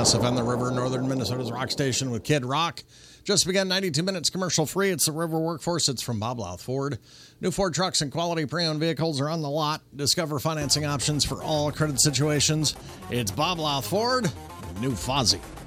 KSFM, the River, Northern Minnesota's rock station with Kid Rock. Just began 92 minutes commercial free. It's the River Workforce. It's from Bob Louth Ford. New Ford trucks and quality pre-owned vehicles are on the lot. Discover financing options for all credit situations. It's Bob Louth Ford, New Fozzie.